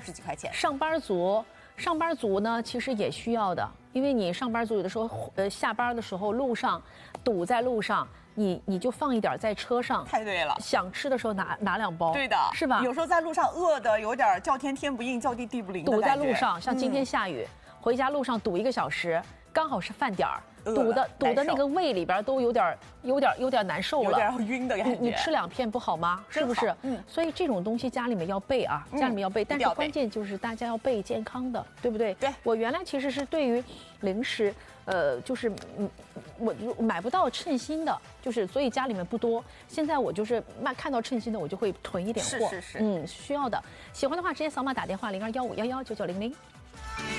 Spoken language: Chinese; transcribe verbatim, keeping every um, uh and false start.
十几块钱。 上班族，上班族呢其实也需要的，因为你上班族有的时候呃下班的时候路上堵在路上。你你就放一点在车上， 太对了。 想吃的时候拿拿两包， 对的， 是吧？ 有时候在路上饿的有点叫天天不应，叫地地不灵的堵在感觉路上，像今天下雨，嗯、回家路上堵一个小时，刚好是饭点儿，堵的堵的那个胃里边都有点有点有点难受了， 有点晕的感觉。 你你吃两片不好吗？是不是？嗯。所以这种东西家里面要备啊，家里面要备，但是关键就是大家要备健康的，对不对？ 对。 我原来其实是对于零食。呃，就是嗯，我买不到称心的，就是所以家里面不多。现在我就是卖看到称心的，我就会囤一点货。 是是是， 嗯，需要的。喜欢的话直接扫码打电话零二幺五幺幺九九零零。